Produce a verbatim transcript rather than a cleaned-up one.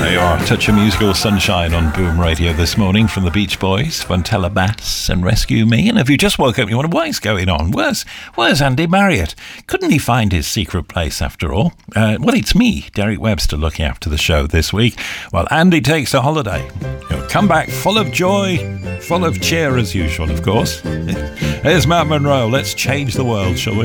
There you are, touch of musical sunshine on Boom Radio this morning from the Beach Boys, Fontella Bass and Rescue Me. And if you just woke up and you wonder what's going on, where's where's Andy Marriott? Couldn't he find his secret place after all? Uh, well, it's me, Derek Webster, looking after the show this week while Andy takes a holiday. He'll come back full of joy, full of cheer as usual, of course. Here's Matt Monro. Let's change the world, shall we?